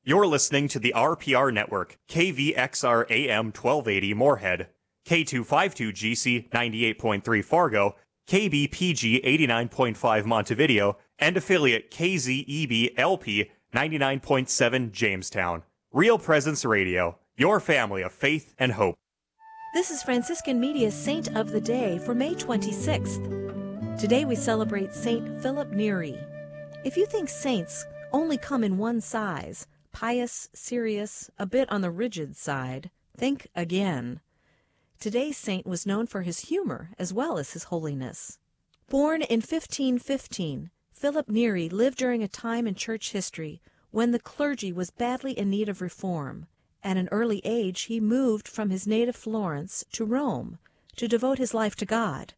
You're listening to the RPR Network, KVXR AM 1280 Moorhead, K252GC 98.3 Fargo, KBPG 89.5 Montevideo, and affiliate KZEB LP 99.7 Jamestown. Real Presence Radio, your family of faith and hope. This is Franciscan Media's Saint of the Day for May 26th. Today we celebrate Saint Philip Neri. If you think saints only come in one size, pious, serious, a bit on the rigid side, think again. Today's saint was known for his humor as well as his holiness. Born in 1515, Philip Neri lived during a time in church history when the clergy was badly in need of reform. At an early age, he moved from his native Florence to Rome to devote his life to God.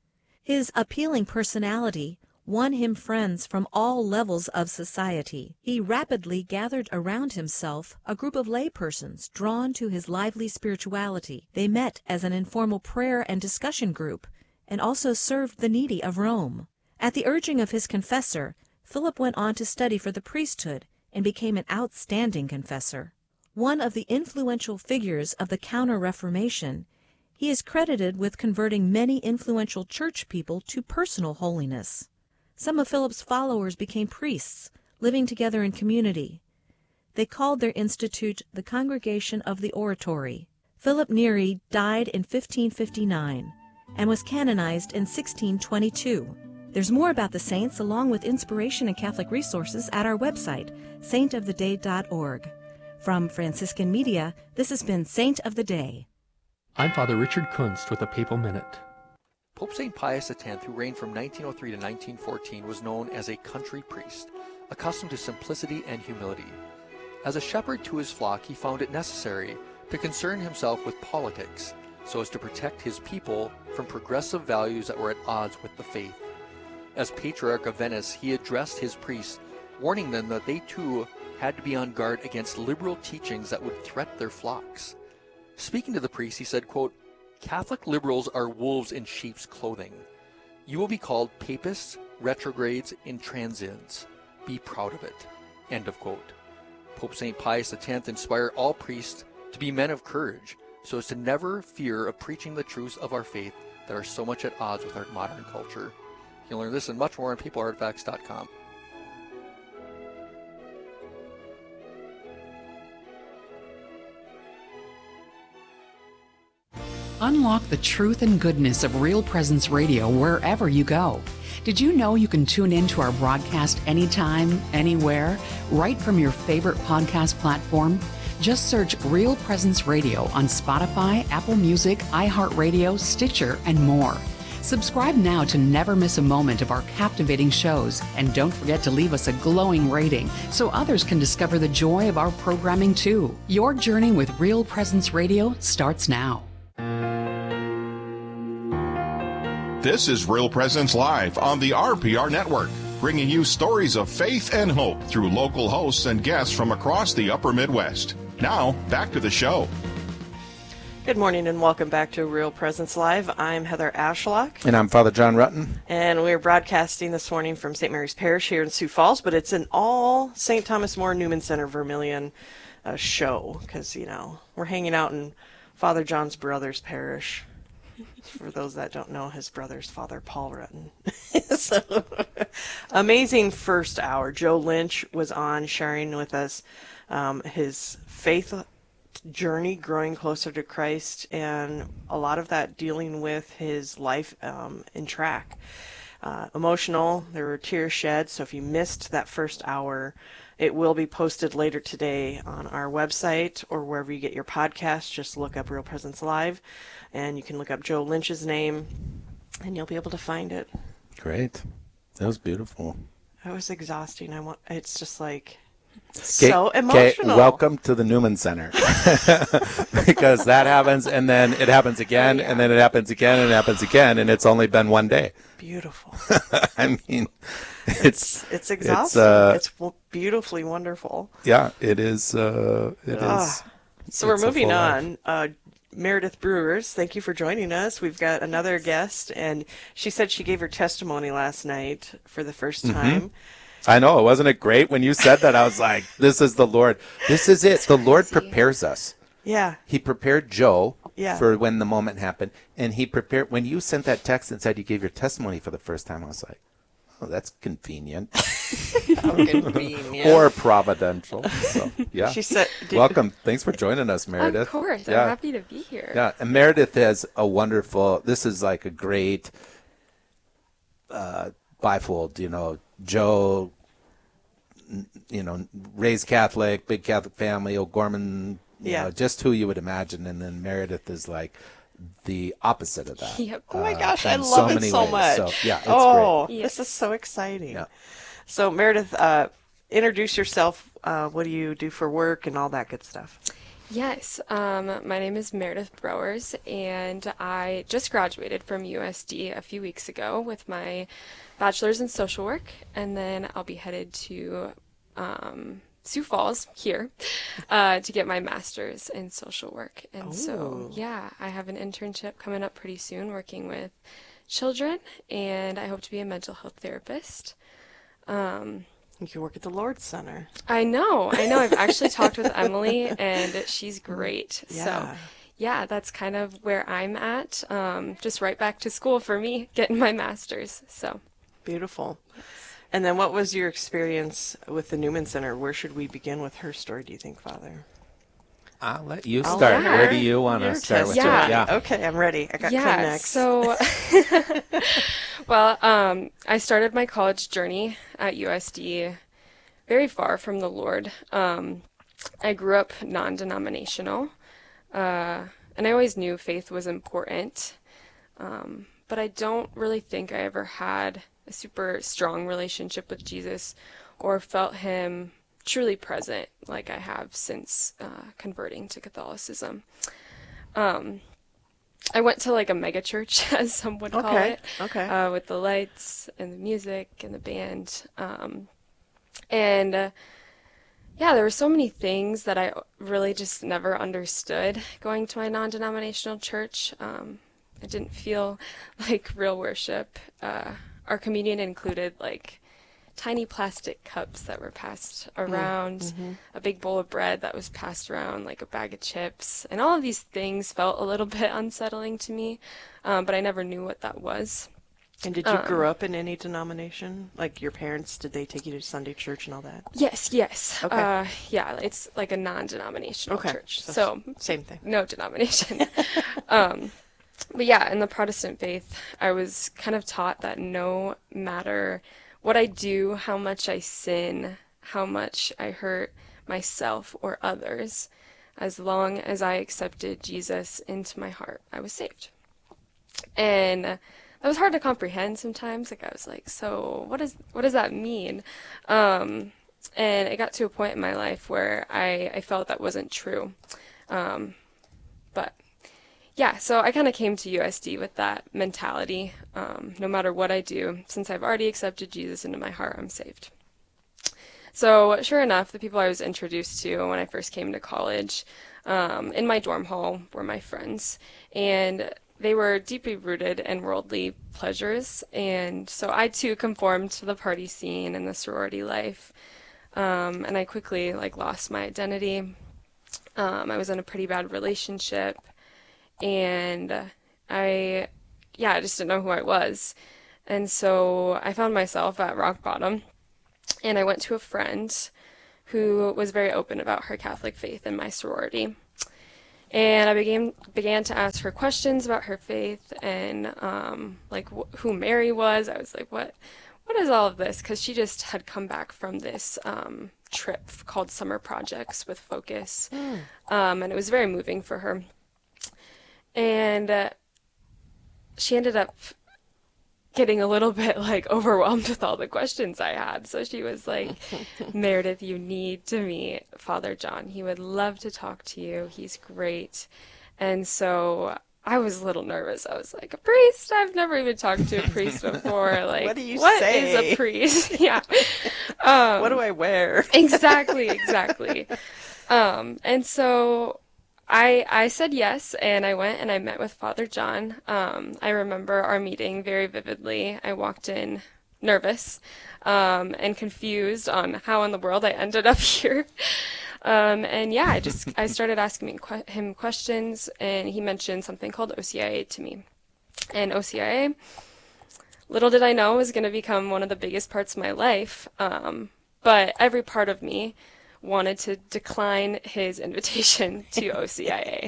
His appealing personality won him friends from all levels of society. He rapidly gathered around himself a group of laypersons drawn to his lively spirituality. They met as an informal prayer and discussion group and also served the needy of Rome. At the urging of his confessor, Philip went on to study for the priesthood and became an outstanding confessor. One of the influential figures of the Counter-Reformation, he is credited with converting many influential church people to personal holiness. Some of Philip's followers became priests, living together in community. They called their institute the Congregation of the Oratory. Philip Neri died in 1559 and was canonized in 1622. There's more about the saints along with inspiration and Catholic resources at our website, saintoftheday.org. From Franciscan Media, this has been Saint of the Day. I'm Father Richard Kunst with a Papal Minute. Pope St. Pius X, who reigned from 1903 to 1914, was known as a country priest, accustomed to simplicity and humility. As a shepherd to his flock, he found it necessary to concern himself with politics so as to protect his people from progressive values that were at odds with the faith. As Patriarch of Venice, he addressed his priests, warning them that they too had to be on guard against liberal teachings that would threaten their flocks. Speaking to the priests, he said, quote, "Catholic liberals are wolves in sheep's clothing. You will be called papists, retrogrades, intransients. Be proud of it." End of quote. Pope St. Pius X inspired all priests to be men of courage, so as to never fear of preaching the truths of our faith that are so much at odds with our modern culture. You'll learn this and much more on peopleartifacts.com. Unlock the truth and goodness of Real Presence Radio wherever you go. Did you know you can tune in to our broadcast anytime, anywhere, right from your favorite podcast platform? Just search Real Presence Radio on Spotify, Apple Music, iHeartRadio, Stitcher, and more. Subscribe now to never miss a moment of our captivating shows, and don't forget to leave us a glowing rating so others can discover the joy of our programming too. Your journey with Real Presence Radio starts now. This is Real Presence Live on the RPR Network, bringing you stories of faith and hope through local hosts and guests from across the upper Midwest. Now, back to the show. Good morning and welcome back to Real Presence Live. I'm Heather Ashlock. And I'm Father John Rutten. And we're broadcasting this morning from St. Mary's Parish here in Sioux Falls, but it's an all St. Thomas More Newman Center Vermilion show because, you know, we're hanging out in Father John's brother's parish. For those that don't know, his brother's Father Paul Rutten. So, amazing first hour. Joe Lynch was on sharing with us his faith journey, growing closer to Christ, and a lot of that dealing with his life in track. Emotional, there were tears shed, so if you missed that first hour, it will be posted later today on our website or wherever you get your podcasts. Just look up Real Presence Live, and you can look up Joe Lynch's name, and you'll be able to find it. Great. That was beautiful. It was exhausting. It's just like so emotional. Welcome to the Newman Center. Because that happens, and then it happens again, and then it happens again, and it happens again, and it's only been one day. Beautiful. I mean, it's exhausting. It's beautifully wonderful. Yeah, it is. It is. So we're moving on. Meredith Brewers, thank you for joining us. We've got another guest, and she said she gave her testimony last night for the first time. I know. Wasn't it great when you said that? I was like, this is the Lord. This is it. The Lord prepares us. Yeah. He prepared Joe Yeah. for when the moment happened. And he prepared, when you sent that text and said you gave your testimony for the first time, I was like, oh, that's convenient. How convenient. Or providential. So, yeah. She said, Welcome. Thanks for joining us, Meredith. Of course. Yeah. I'm happy to be here. Yeah. And Meredith has a wonderful, this is like a great bifold, Joe, raised Catholic, big Catholic family, O'Gorman, you know, just who you would imagine. And then Meredith is like the opposite of that. Yep. Oh my gosh, I in love it many so ways. much. So, yeah, it's oh, great. this is so exciting. Yeah. So Meredith, introduce yourself. What do you do for work and all that good stuff? Yes. My name is Meredith Browers, and I just graduated from USD a few weeks ago with my bachelor's in social work, and then I'll be headed to Sioux Falls here to get my master's in social work. And so, yeah, I have an internship coming up pretty soon working with children, and I hope to be a mental health therapist. You can work at the Lord's Center. I know. I've actually talked with Emily, and she's great. Yeah. So, yeah, that's kind of where I'm at. Just right back to school for me, getting my master's. So Beautiful. And then what was your experience with the Newman Center? Where should we begin with her story, do you think, Father? I'll let you I'll start. let Where her. do you want to Your start with? testimony. Yeah. Okay, I'm ready. I got yeah, Kleenex. so well, I started my college journey at USD very far from the Lord. I grew up non-denominational, and I always knew faith was important, but I don't really think I ever had a super strong relationship with Jesus or felt him truly present like I have since converting to Catholicism. I went to like a mega church, as some would call it, with the lights and the music and the band. Yeah, there were so many things that I really just never understood going to my non-denominational church. It didn't feel like real worship. Our communion included like tiny plastic cups that were passed around, a big bowl of bread that was passed around, like a bag of chips. And all of these things felt a little bit unsettling to me, but I never knew what that was. And did you grow up in any denomination? Like your parents, did they take you to Sunday church and all that? Yes. Okay. Yeah, it's like a non-denominational church. So same thing. No denomination. But yeah, in the Protestant faith, I was kind of taught that no matter what I do, how much I sin, how much I hurt myself or others, as long as I accepted Jesus into my heart, I was saved. And that was hard to comprehend sometimes. Like I was like, so what does that mean? And it got to a point in my life where I felt that wasn't true. But yeah, so I kind of came to USD with that mentality. No matter what I do, since I've already accepted Jesus into my heart, I'm saved. So sure enough, the people I was introduced to when I first came to college in my dorm hall were my friends. And they were deeply rooted in worldly pleasures. And so I too conformed to the party scene and the sorority life. And I quickly lost my identity. I was in a pretty bad relationship. And I just didn't know who I was. And so I found myself at rock bottom, and I went to a friend who was very open about her Catholic faith in my sorority. And I began to ask her questions about her faith and who Mary was. I was like, what is all of this? Because she just had come back from this trip called Summer Projects with Focus. And it was very moving for her. And she ended up getting a little bit overwhelmed with all the questions I had. So she was like, Meredith, you need to meet Father John. He would love to talk to you. He's great. And so I was a little nervous. I was like, a priest? I've never even talked to a priest before. What do you what say? Is a priest? Yeah. What do I wear? Exactly. And so I said yes, and I went and I met with Father John. I remember our meeting very vividly. I walked in nervous and confused on how in the world I ended up here. And yeah, I started asking him questions, and he mentioned something called OCIA to me. And OCIA, little did I know, was going to become one of the biggest parts of my life. But every part of me wanted to decline his invitation to OCIA.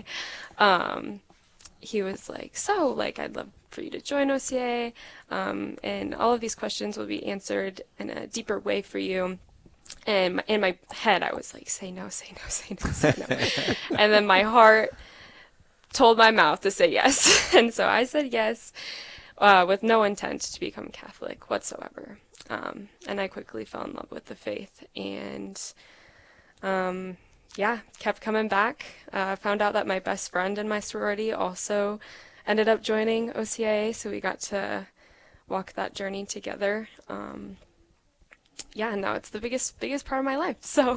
He was like, so, like, I'd love for you to join OCIA, and all of these questions will be answered in a deeper way for you. And in my head, I was like, say no, say no, say no, say no. And then my heart told my mouth to say yes. And so I said yes, with no intent to become Catholic whatsoever. And I quickly fell in love with the faith, and yeah, kept coming back. Found out that my best friend in my sorority also ended up joining OCIA, so we got to walk that journey together. Yeah, and now it's the biggest part of my life. So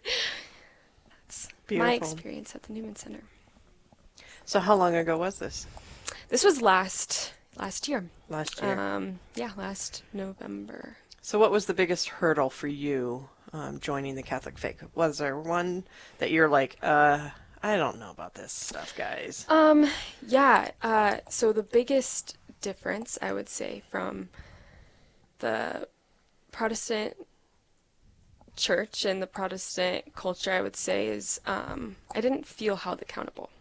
that's my experience at the Newman Center. So how long ago was this? This was last year. Last year. Yeah, last November. So what was the biggest hurdle for you joining the Catholic faith? Was there one that you're like, I don't know about this stuff, guys? Yeah. So the biggest difference, I would say, from the Protestant church and the Protestant culture, I would say, is I didn't feel held accountable.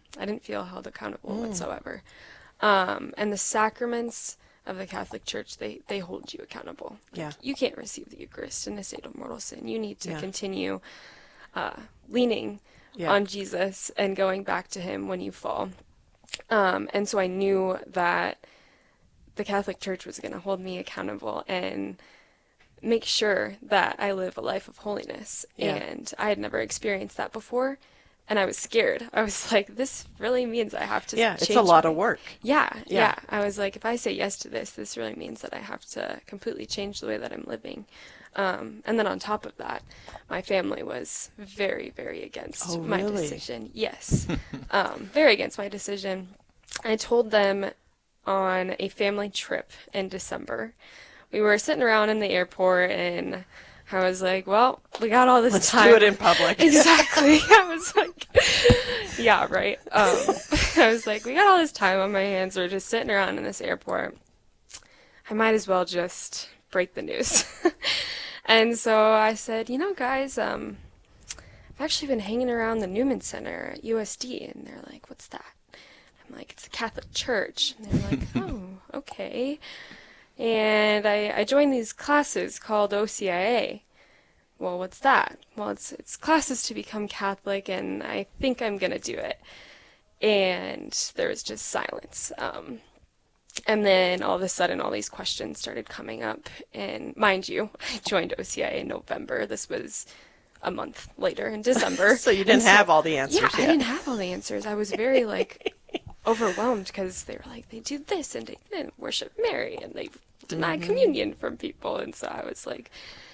Whatsoever. And the sacraments of the Catholic Church, they hold you accountable. Yeah. You can't receive the Eucharist in a state of mortal sin. You need to continue leaning on Jesus and going back to him when you fall. And so I knew that the Catholic Church was going to hold me accountable and make sure that I live a life of holiness. Yeah. And I had never experienced that before. And I was scared. I was like, this really means I have to change. It's a lot of work. Yeah. I was like, if I say yes to this really means that I have to completely change the way that I'm living. And then on top of that, my family was very, very against my decision. Yes. Very against my decision. I told them on a family trip in December. We were sitting around in the airport, and I was like, well, we got all this time. Let's do it in public. Exactly. I was like, yeah, right. I was like, we got all this time on my hands. We're just sitting around in this airport. I might as well just break the news. And so I said, guys, I've actually been hanging around the Newman Center at USD. And they're like, what's that? I'm like, it's a Catholic church. And they're like, oh, okay. And I joined these classes called OCIA. Well, what's that? Well, it's classes to become Catholic, and I think I'm going to do it. And there was just silence. And then all of a sudden, all these questions started coming up. And mind you, I joined OCIA in November. This was a month later in December. So you didn't have all the answers yet. I didn't have all the answers. I was very, overwhelmed because they were like, they do this, and they didn't worship Mary, and they deny communion from people. And so I was like,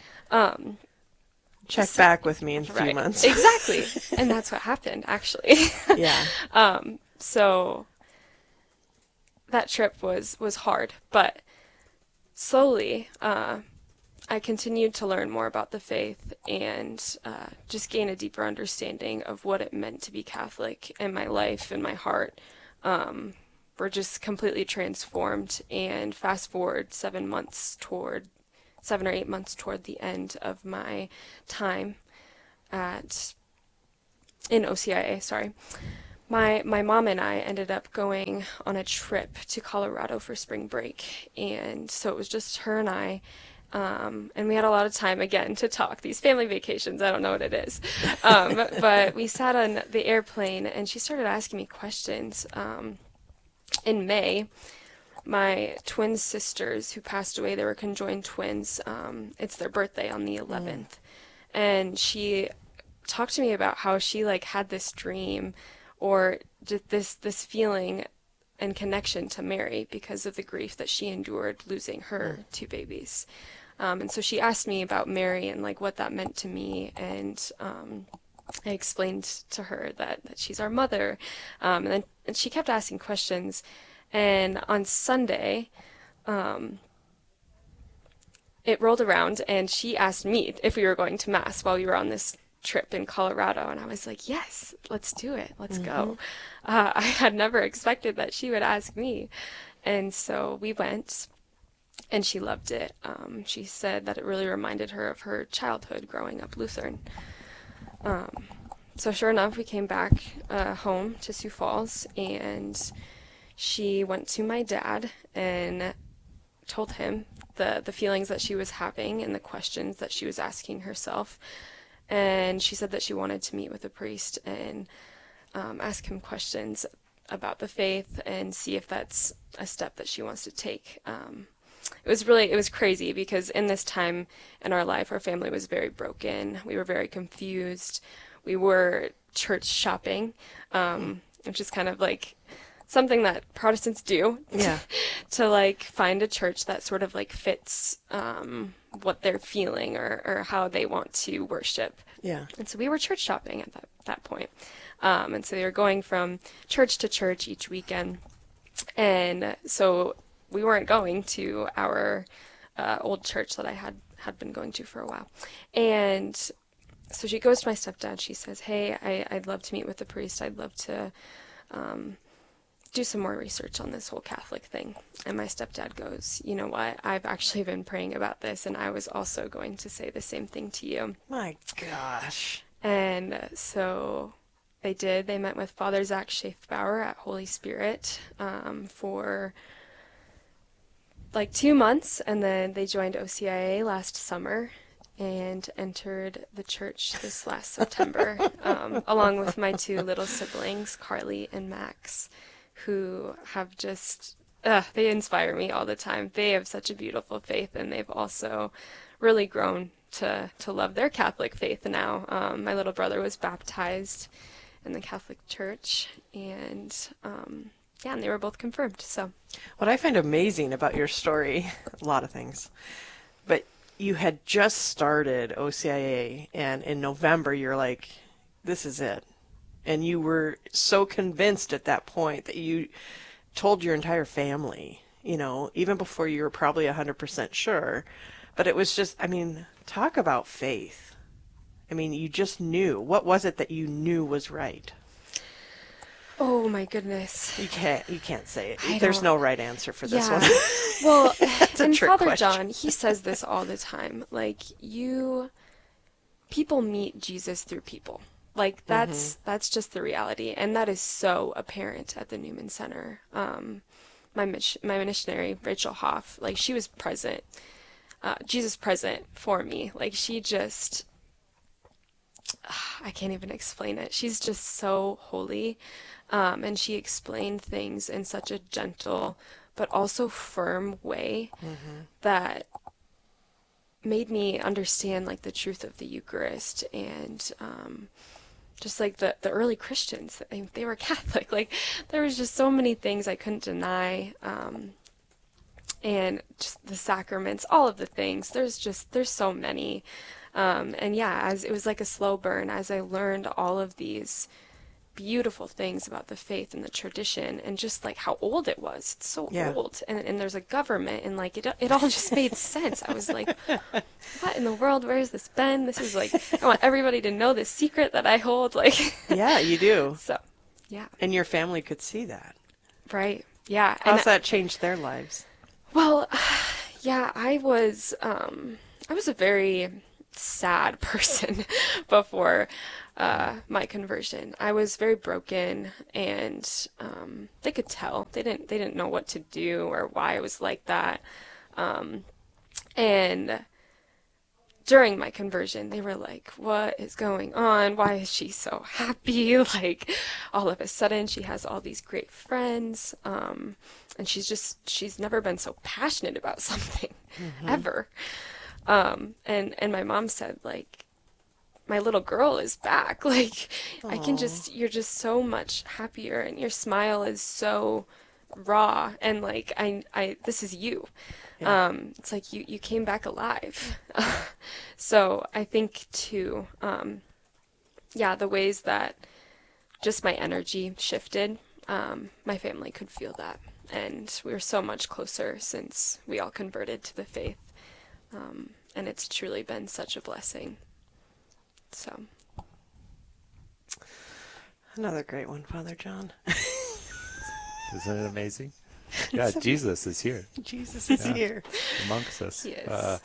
check back with me in a few months. Exactly. And that's what happened, actually. Yeah. So that trip was hard, but slowly I continued to learn more about the faith and just gain a deeper understanding of what it meant to be Catholic, and my life and my heart were just completely transformed. And fast forward 7 or 8 months toward the end of my time in OCIA, my mom and I ended up going on a trip to Colorado for spring break. And so it was just her and I. And we had a lot of time again to talk. These family vacations, I don't know what it is. But we sat on the airplane, and she started asking me questions. In May, my twin sisters who passed away, they were conjoined twins. It's their birthday on the 11th. And she talked to me about how she had this dream or just this feeling and connection to Mary because of the grief that she endured losing her two babies. And so she asked me about Mary and what that meant to me. And I explained to her that she's our mother. And she kept asking questions. And on Sunday, it rolled around, and she asked me if we were going to Mass while we were on this trip in Colorado, and I was like, yes, let's do it. Let's go. I had never expected that she would ask me. And so we went, and she loved it. She said that it really reminded her of her childhood growing up Lutheran. So sure enough, we came back home to Sioux Falls, and she went to my dad and told him the feelings that she was having and the questions that she was asking herself. And she said that she wanted to meet with a priest and ask him questions about the faith and see if that's a step that she wants to take. It was crazy because in this time in our life, our family was very broken. We were very confused. We were church shopping, which is kind of like something that Protestants do. Yeah. To like find a church that sort of like fits what they're feeling or how they want to worship. Yeah. And so we were church shopping at that point. And so they were going from church to church each weekend. And so we weren't going to our old church that I had been going to for a while. And so she goes to my stepdad. She says, hey, I'd love to meet with the priest. I'd love to do some more research on this whole Catholic thing. And my stepdad goes, you know what? I've actually been praying about this, and I was also going to say the same thing to you. My gosh. And so they did. They met with Father Zach Schaefbauer at Holy Spirit for like 2 months, and then they joined OCIA last summer and entered the church this last September, along with my 2 little siblings, Carly and Max, who have just, they inspire me all the time. They have such a beautiful faith, and they've also really grown to love their Catholic faith now. My little brother was baptized in the Catholic Church, and and they were both confirmed. So, what I find amazing about your story, a lot of things, but you had just started OCIA, and in November you're like, this is it. And you were so convinced at that point that you told your entire family, you know, even before you were probably 100% sure. But it was just, I mean, talk about faith. I mean, you just knew. What was it that you knew was right? Oh my goodness. You can't say it. There's no right answer for this one. Well, That's and a trick Father question. John, he says this all the time. Like, people meet Jesus through people. Like, that's just the reality. And that is so apparent at the Newman Center. My missionary, Rachel Hoff, like, she was present. Jesus present for me. Like, she just, I can't even explain it. She's just so holy. And she explained things in such a gentle but also firm way that made me understand like the truth of the Eucharist, and just like the early Christians, they were Catholic. Like, there was just so many things I couldn't deny, and just the sacraments, all of the things. There's so many, and yeah, as it was like a slow burn as I learned all of these beautiful things about the faith and the tradition, and just like how old it was. It's so old, and there's a government, and like it all just made sense. I was like, what in the world, where has this been? This is like, I want everybody to know this secret that I hold. Like, yeah, you do. So yeah, and your family could see that, right? Yeah. How's that changed their lives? Well, yeah, I was a very sad person before my conversion. I was very broken, and they could tell. They didn't know what to do or why I was like that. And during my conversion, they were like, what is going on? Why is she so happy? Like, all of a sudden she has all these great friends. And she's never been so passionate about something ever. And my mom said, like, my little girl is back. Like, aww. You're just so much happier, and your smile is so raw, and like, this is you. Yeah. It's like you came back alive. So I think too, the ways that just my energy shifted, my family could feel that. And we were so much closer since we all converted to the faith. And it's truly been such a blessing. So. Another great one, Father John. Isn't it amazing? Yeah, Jesus is here. Jesus is here amongst us. Yes.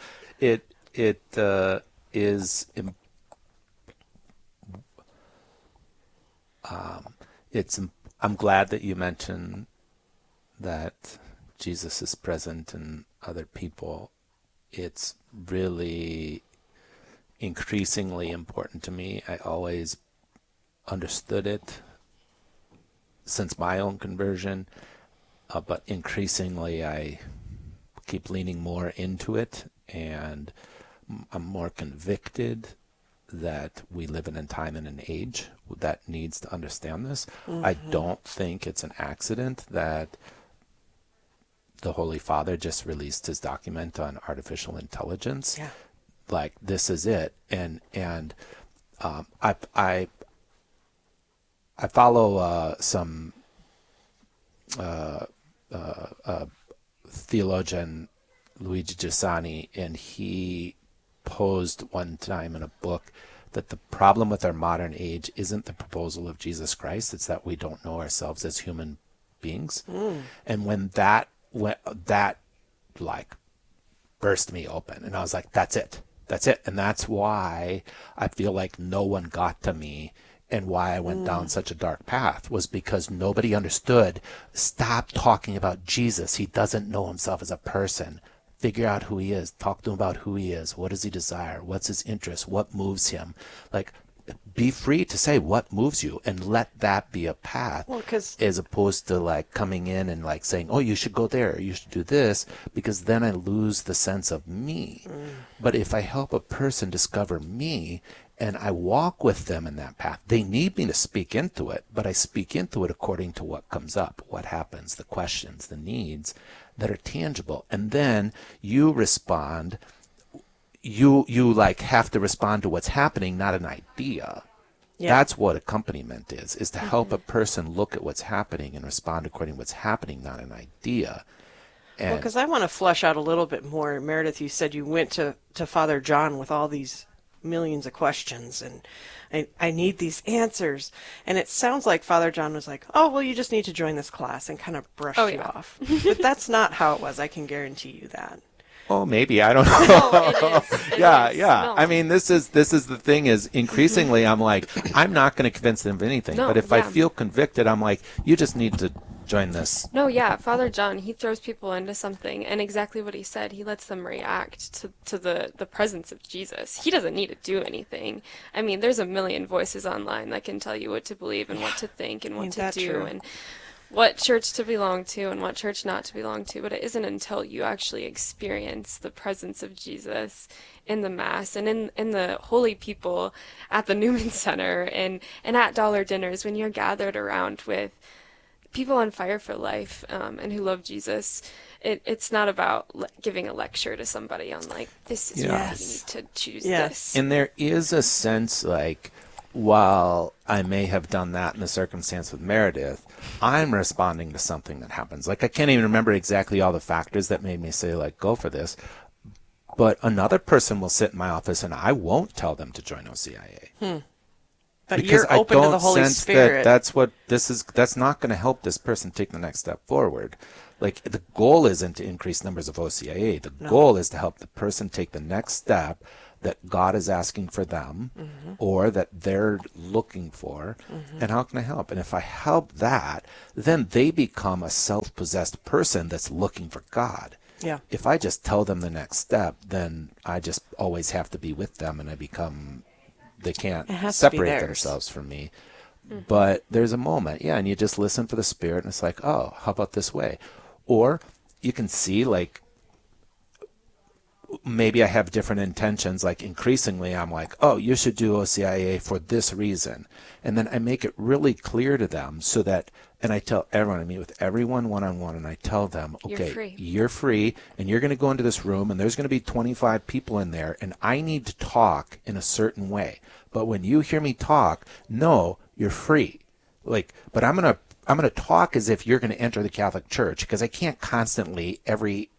I'm glad that you mentioned that Jesus is present in other people. It's really increasingly important to me. I always understood it since my own conversion, but increasingly I keep leaning more into it, and I'm more convicted that we live in a time and an age that needs to understand this. Mm-hmm. I don't think it's an accident that the Holy Father just released his document on artificial intelligence. Yeah. Like, this is it. And I follow some theologian, Luigi Giussani, and he posed one time in a book that the problem with our modern age isn't the proposal of Jesus Christ, it's that we don't know ourselves as human beings. And when that like burst me open, and I was like, that's it. And that's why I feel like no one got to me, and why I went down such a dark path was because nobody understood. Stop talking about Jesus. He doesn't know himself as a person. Figure out who he is. Talk to him about who he is. What does he desire? What's his interest? What moves him? Like, be free to say what moves you, and let that be a path. Well, as opposed to like coming in and like saying, oh, you should go there, you should do this, because then I lose the sense of me. But if I help a person discover me, and I walk with them in that path, they need me to speak into it, but I speak into it according to what comes up, what happens, the questions, the needs that are tangible. And then you respond. You like have to respond to what's happening, not an idea. Yeah. That's what accompaniment is to help a person look at what's happening and respond according to what's happening, not an idea. Well, because I want to flesh out a little bit more. Meredith, you said you went to Father John with all these millions of questions, and I need these answers. And it sounds like Father John was like, oh, well, you just need to join this class, and kind of brushed you off. But that's not how it was. I can guarantee you that. Oh, maybe. I don't know. Oh, it is. Yeah. No. I mean, this is the thing is, increasingly I'm like, I'm not going to convince them of anything. No, but if I feel convicted, I'm like, you just need to join this. No, yeah. Father John, he throws people into something, and exactly what he said, he lets them react to the presence of Jesus. He doesn't need to do anything. I mean, there's a million voices online that can tell you what to believe and what to think and what to do. True? And what church to belong to and what church not to belong to, but it isn't until you actually experience the presence of Jesus in the Mass and in the holy people at the Newman Center and at dollar dinners, when you're gathered around with people on fire for life and who love Jesus. It's not about giving a lecture to somebody on like, this is why you need to choose this. And there is a sense like, while I may have done that in the circumstance with Meredith, I'm responding to something that happens. Like, I can't even remember exactly all the factors that made me say, like, go for this. But another person will sit in my office and I won't tell them to join OCIA. But because you're open to the Holy Spirit. That's not going to help this person take the next step forward. Like, the goal isn't to increase numbers of OCIA. The goal is to help the person take the next step that God is asking for them or that they're looking for, and how can I help? And if I help that, then they become a self-possessed person that's looking for God. Yeah. If I just tell them the next step, then I just always have to be with them, and they can't separate themselves from me. But there's a moment, and you just listen for the Spirit, and it's like, oh, how about this way? Or you can see, like, maybe I have different intentions. Like, increasingly I'm like, oh, you should do OCIA for this reason. And then I make it really clear to them so that, and I tell everyone, I meet with everyone one-on-one, and I tell them, okay, you're free, and you're going to go into this room, and there's going to be 25 people in there, and I need to talk in a certain way. But when you hear me talk, no, you're free. Like, but I'm going to talk as if you're going to enter the Catholic Church, because I can't constantly, every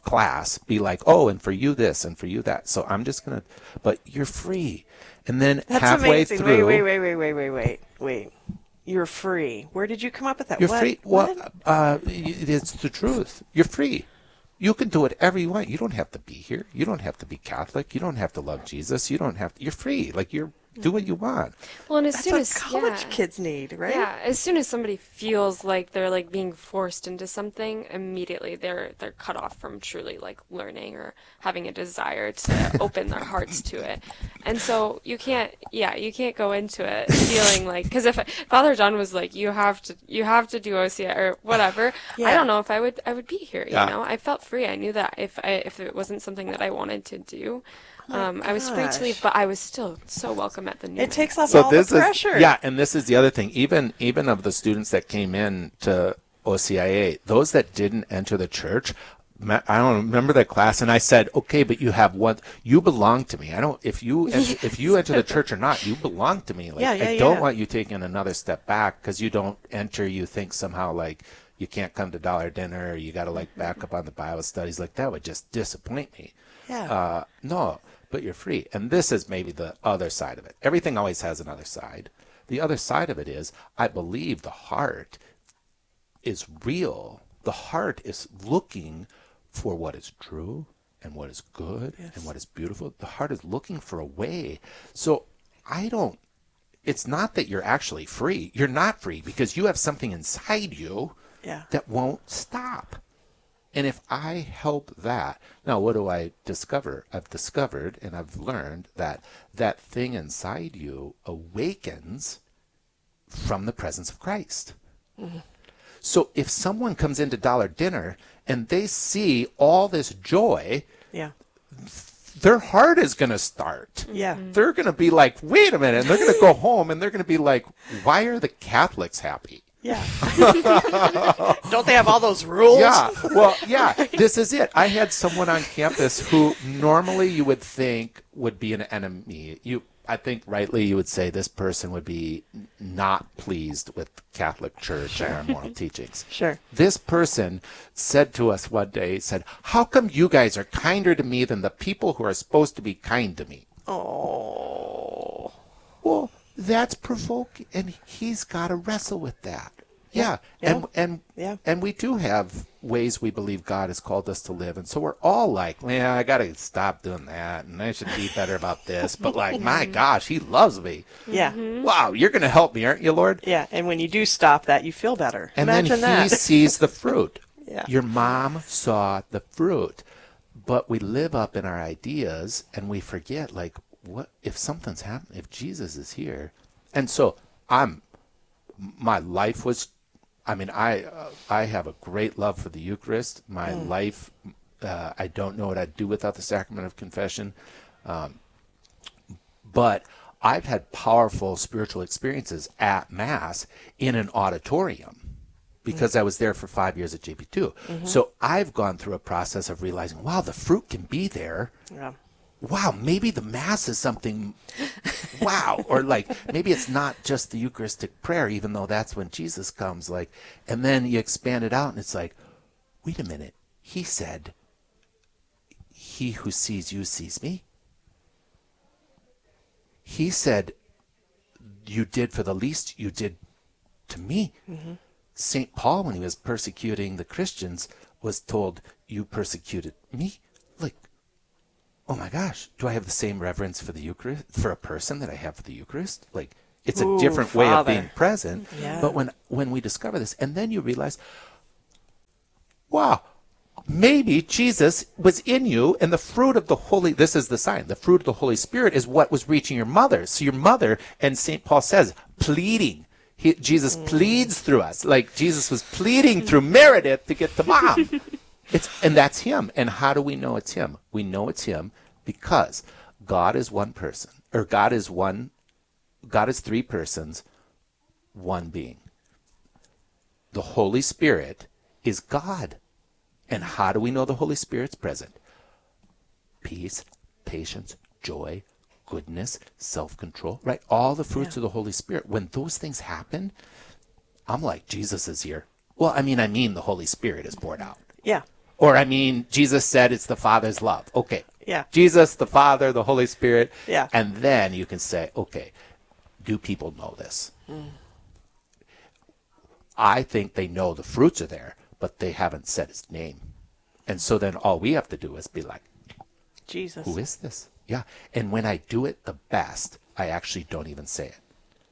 class be like, oh, and for you this and for you that. So I'm just going to, but you're free. And then That's halfway amazing. through. Wait. You're free. Where did you come up with that? You're What? free. Well, it's the truth. You're free. You can do whatever you want. You don't have to be here. You don't have to be Catholic. You don't have to love Jesus. You don't have to. You're free. Like, do what you want. Well, and as That's soon what as college kids need, right? Yeah, as soon as somebody feels like they're like being forced into something, immediately they're cut off from truly like learning or having a desire to open their hearts to it. And so you can't go into it feeling like, because if Father John was like, you have to do OCI or whatever, I don't know if I would be here. You know, I felt free. I knew that if it wasn't something that I wanted to do. I was free to leave, but I was still so welcome at the Newman. It takes off all the pressure. And this is the other thing. Even of the students that came in to OCIA, those that didn't enter the church, I don't remember that class, and I said, okay, but you have one. You belong to me. I don't. If you enter the church or not, you belong to me. Like, I don't want you taking another step back because you don't enter. You think somehow like you can't come to dollar dinner, or you got to like back up on the Bible studies. Like that would just disappoint me. Yeah. No. But you're free. And this is maybe the other side of it. Everything always has another side. The other side of it is, I believe the heart is real. The heart is looking for what is true and what is good and what is beautiful. The heart is looking for a way. So it's not that you're actually free. You're not free because you have something inside you that won't stop. And if I help that, now what do I discover? I've discovered and I've learned that that thing inside you awakens from the presence of Christ. Mm-hmm. So if someone comes into Dollar Dinner and they see all this joy, their heart is going to start. Yeah. They're going to be like, wait a minute. And they're going to go home and they're going to be like, why are the Catholics happy? Yeah. Don't they have all those rules? Yeah. Well, this is it. I had someone on campus who normally you would think would be an enemy. I think rightly you would say this person would be not pleased with Catholic Church and our moral teachings. Sure. This person said to us one day, said, how come you guys are kinder to me than the people who are supposed to be kind to me? Oh. Well, that's provoking, and he's got to wrestle with that. Yeah. And we do have ways we believe God has called us to live, and so we're all like, I got to stop doing that, and I should be better about this. But like, my gosh, He loves me. Yeah. Wow, you're going to help me, aren't you, Lord? Yeah. And when you do stop that, you feel better. And Imagine then He sees the fruit. Yeah. Your mom saw the fruit, but we live up in our ideas, and we forget, like, what if something's happening? If Jesus is here, and so my life was. I mean, I have a great love for the Eucharist. My life, I don't know what I'd do without the sacrament of confession. But I've had powerful spiritual experiences at Mass in an auditorium because I was there for 5 years at JP2. Mm-hmm. So I've gone through a process of realizing, wow, the fruit can be there. Yeah. Wow, maybe the Mass is something, wow. Or like, maybe it's not just the Eucharistic prayer, even though that's when Jesus comes. Like, and then you expand it out and it's like, wait a minute. He said, he who sees you sees me. He said, you did for the least, you did to me. Mm-hmm. St. Paul, when he was persecuting the Christians, was told, you persecuted me. Like, oh my gosh, do I have the same reverence for the Eucharist, for a person that I have for the Eucharist? Like, it's a different way of being present. Yeah. But when we discover this, and then you realize, wow, maybe Jesus was in you, and the fruit of the Holy, this is the sign, the fruit of the Holy Spirit is what was reaching your mother. So your mother, and St. Paul says, pleading. Jesus pleads through us. Like Jesus was pleading through Meredith to get to Mom. And that's Him. And how do we know it's Him? We know it's Him because God is one person, or God is three persons, one being. The Holy Spirit is God. And how do we know the Holy Spirit's present? Peace, patience, joy, goodness, self-control, right? All the fruits of the Holy Spirit. When those things happen, I'm like, Jesus is here. Well, I mean the Holy Spirit is poured out. Yeah. Or, I mean, Jesus said it's the Father's love. Okay. Yeah. Jesus, the Father, the Holy Spirit. Yeah. And then you can say, okay, do people know this? I think they know the fruits are there, but they haven't said his name. And so then all we have to do is be like, Jesus. who is this? Yeah. And when I do it the best, I actually don't even say it.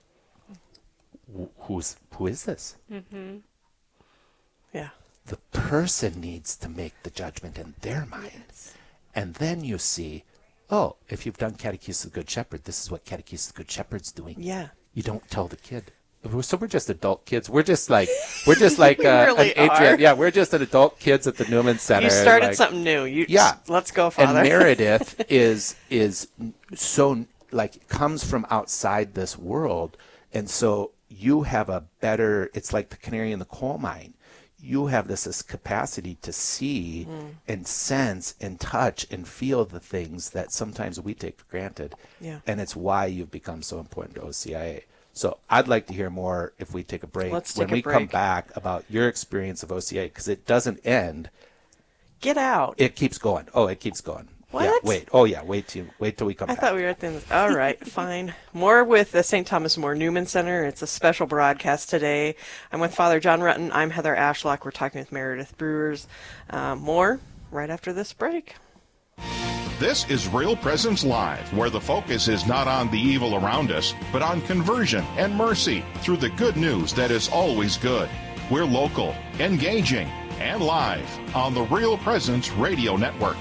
Who is this? Mm-hmm. Yeah. The person needs to make the judgment in their mind. Yes. And then you see, oh, if you've done Catechism of the Good Shepherd, this is what Catechism of the Good Shepherd's doing. Yeah. You don't tell the kid. So we're just adult kids. We're just like we really are. Yeah, we're just an adult kids at the Newman Center. You started something new. Let's go, Father. And Meredith is so like comes from outside this world, and so you have a better. It's like the canary in the coal mine. You have this capacity to see and sense and touch and feel the things that sometimes we take for granted. Yeah. And it's why you've become so important to OCIA. So I'd like to hear more if we take a break. When we come back about your experience of OCIA, because it doesn't end. Get out. It keeps going. Oh, it keeps going. What? Yeah, wait. Oh, yeah. Wait till we come back. I thought we were at the end. All right, fine. More with the St. Thomas More Newman Center. It's a special broadcast today. I'm with Father John Rutten. I'm Heather Ashlock. We're talking with Meredith Brewers. More right after this break. This is Real Presence Live, where the focus is not on the evil around us, but on conversion and mercy through the good news that is always good. We're local, engaging, and live on the Real Presence Radio Network.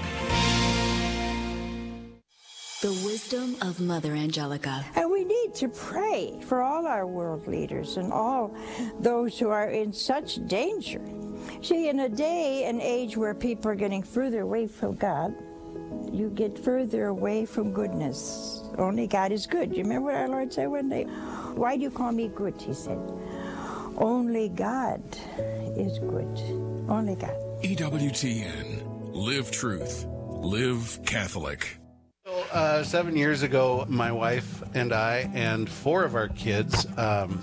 The wisdom of Mother Angelica. And we need to pray for all our world leaders and all those who are in such danger. See, in a day and age where people are getting further away from God, you get further away from goodness. Only God is good. You remember what our Lord said one day? Why do you call me good, he said. Only God is good. Only God. EWTN. Live truth. Live Catholic. 7 years ago, my wife and I and 4 of our kids, 5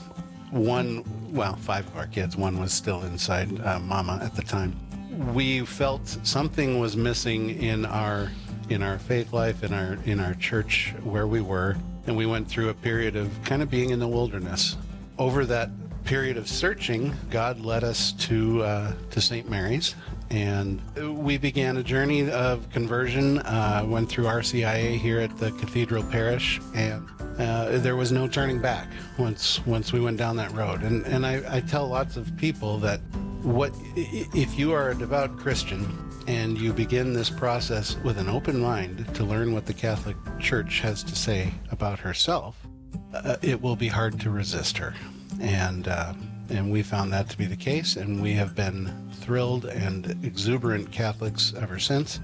of our kids, one was still inside Mama at the time. We felt something was missing in our faith life, in our church where we were, and we went through a period of kind of being in the wilderness. Over that period of searching, God led us to St. Mary's, and we began a journey of conversion. Went through RCIA here at the Cathedral Parish, and there was no turning back once we went down that road. And I tell lots of people that if you are a devout Christian and you begin this process with an open mind to learn what the Catholic Church has to say about herself, it will be hard to resist her. And we found that to be the case, and we have been thrilled and exuberant Catholics ever since.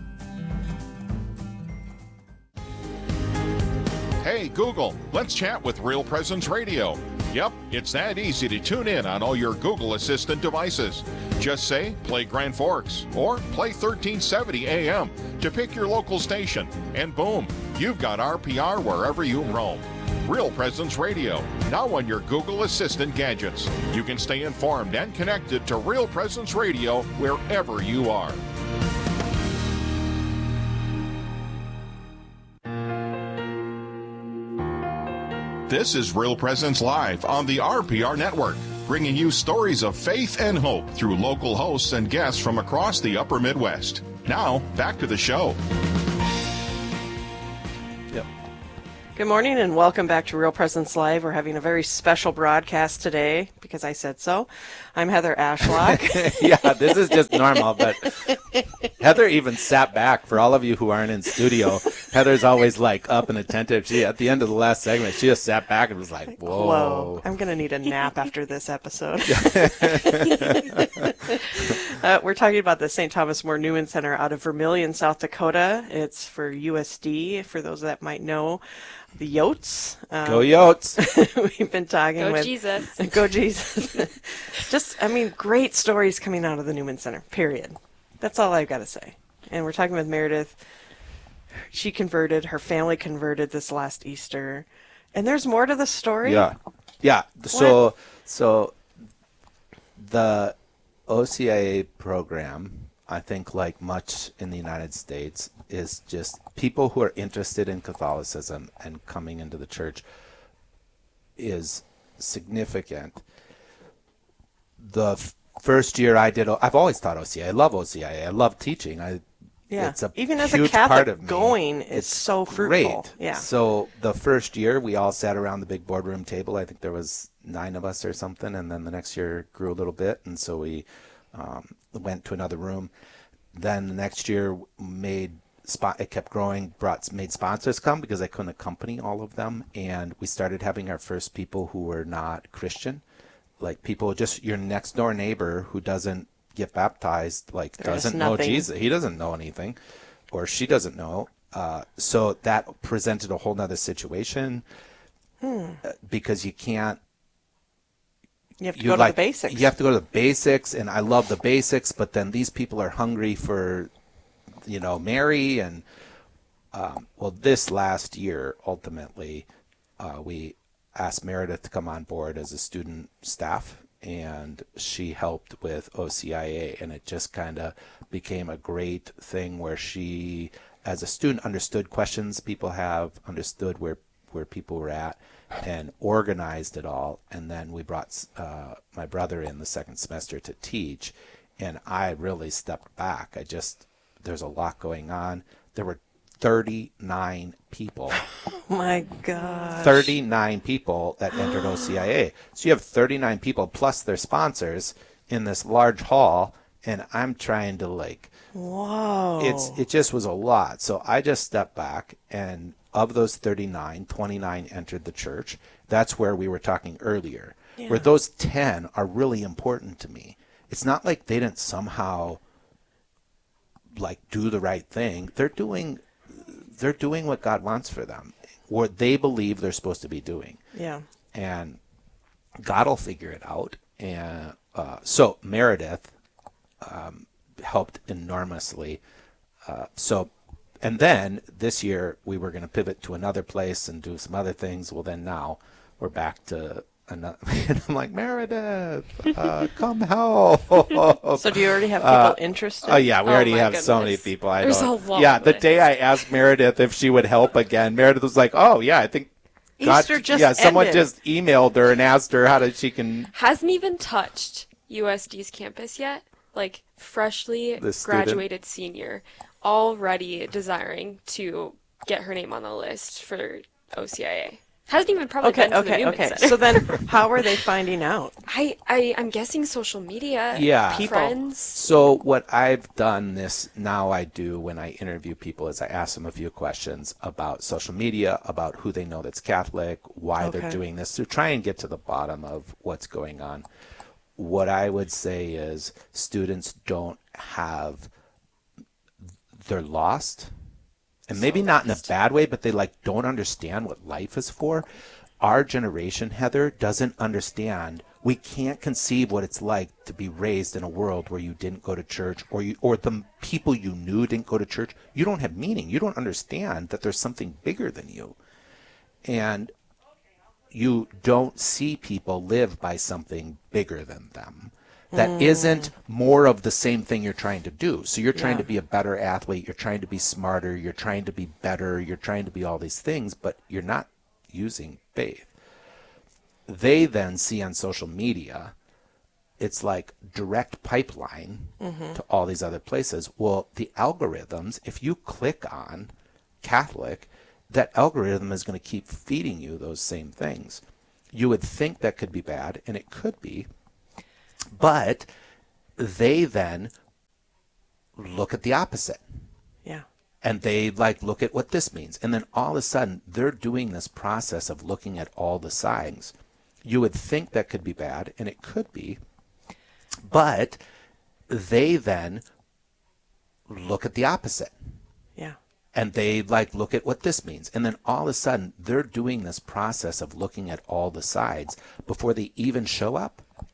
Hey, Google, let's chat with Real Presence Radio. Yep, it's that easy to tune in on all your Google Assistant devices. Just say, play Grand Forks, or play 1370 AM to pick your local station, and boom, you've got RPR wherever you roam. Real Presence Radio, now on your Google Assistant gadgets. You can stay informed and connected to Real Presence Radio wherever you are. This is Real Presence Live on the RPR Network, bringing you stories of faith and hope through local hosts and guests from across the upper Midwest. Now, back to the show. Good morning and welcome back to Real Presence Live. We're having a very special broadcast today because I said so. I'm Heather Ashlock. Yeah, this is just normal, but Heather even sat back. For all of you who aren't in studio, Heather's always like up and attentive. She, at the end of the last segment, she just sat back and was like, whoa. I'm going to need a nap after this episode. We're talking about the St. Thomas More Newman Center out of Vermilion, South Dakota. It's for USD, for those that might know. The Yotes. Go Yotes. We've been talking with... Go Jesus. Go Jesus. Great stories coming out of the Newman Center, period. That's all I've got to say. And we're talking with Meredith. She converted. Her family converted this last Easter. And there's more to the story? Yeah. So the OCIA program I think, like much in the United States, is just people who are interested in Catholicism and coming into the church is significant. The first year I did, I've always taught OCIA. I love OCIA. I love teaching. It's a even as huge a Catholic, part of me. going is so fruitful. Great. Yeah. So the first year we all sat around the big boardroom table. I think there was 9 of us or something, and then the next year grew a little bit, and so we went to another room. Then the next year it kept growing, made sponsors come because I couldn't accompany all of them, and we started having our first people who were not Christian, like people just your next door neighbor who doesn't get baptized, like doesn't know Jesus. He doesn't know anything, or she doesn't know. So that presented a whole nother situation because you can't. You have to go to the basics. You have to go to the basics, and I love the basics, but then these people are hungry for, Mary, and this last year, ultimately, we asked Meredith to come on board as a student staff, and she helped with OCIA, and it just kind of became a great thing where she, as a student, understood questions people have, understood where people were at, and organized it all. And then we brought my brother in the second semester to teach, and I really stepped back. There's a lot going on. There were 39 people. Oh my gosh. 39 people that entered OCIA. So you have 39 people plus their sponsors in this large hall, and I'm trying to whoa. It just was a lot. So I just stepped back, and of those 39, 29 entered the church. That's where we were talking earlier, where those 10 are really important to me. It's not like they didn't somehow do the right thing. They're doing what God wants for them, or they believe they're supposed to be doing. Yeah. And God will figure it out. And so Meredith helped enormously. And then this year we were going to pivot to another place and do some other things. Well, then now we're back to another. And I'm like, Meredith, come help. So do you already have people interested? Oh, yeah, we already have so many people. The day I asked Meredith if she would help again, Meredith was like, oh, yeah, I think Easter just ended. Someone just emailed her and asked her how she can. Hasn't even touched USD's campus yet. Freshly graduated senior, already desiring to get her name on the list for OCIA. Hasn't even probably been to the Newman Center. So then how are they finding out? I'm guessing social media. Yeah. Friends. So what I've done I do when I interview people is I ask them a few questions about social media, about who they know that's Catholic, why they're doing this, to try and get to the bottom of what's going on. What I would say is students they're lost. And maybe not in a bad way, but they don't understand what life is for. Our generation, Heather, doesn't understand. We can't conceive what it's like to be raised in a world where you didn't go to church, or the people you knew didn't go to church. You don't have meaning. You don't understand that there's something bigger than you. And you don't see people live by something bigger than them. That isn't more of the same thing you're trying to do. So you're trying to be a better athlete, you're trying to be smarter, you're trying to be better, you're trying to be all these things, but you're not using faith. They then see on social media, it's like direct pipeline to all these other places. Well, the algorithms, if you click on Catholic, that algorithm is going to keep feeding you those same things. You would think that could be bad, and it could be. But they then look at the opposite. Yeah. And they look at what this means. And then all of a sudden, they're doing this process of looking at all the signs. You would think that could be bad, and it could be. But they then look at the opposite. Yeah. And they look at what this means. And then all of a sudden, they're doing this process of looking at all the sides before they even show up.